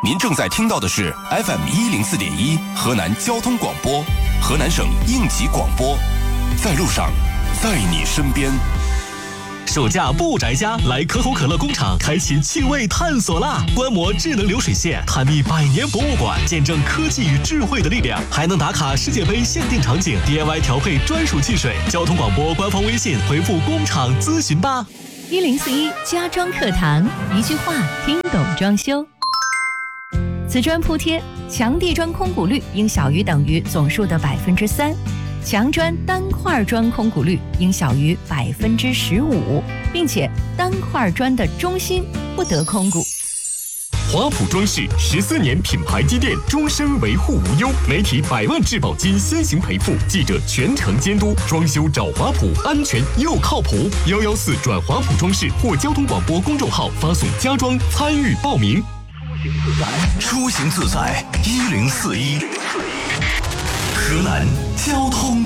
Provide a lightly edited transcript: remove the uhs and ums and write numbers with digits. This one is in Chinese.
您正在听到的是 FM104.1河南交通广播，河南省应急广播，在路上，在你身边。 暑假不宅家，来可口可乐工厂开启趣味探索啦！观摩智能流水线，探秘百年博物馆，见证科技与智慧的力量，还能打卡世界杯限定场景， DIY 调配专属汽水。交通广播官方微信回复工厂咨询吧。 1041家装课堂，一句话听懂装修。瓷砖铺贴，墙地砖空鼓率应小于等于总数的3%，墙砖单块砖空鼓率应小于15%，并且单块砖的中心不得空鼓。 华普装饰14年品牌积淀，终身维护无忧，媒体100万质保金先行赔付，记者全程监督，装修找华普，安全又靠谱。114转华普装饰或交通广播公众号发送家装参与报名。 出行自在，1041，河南交通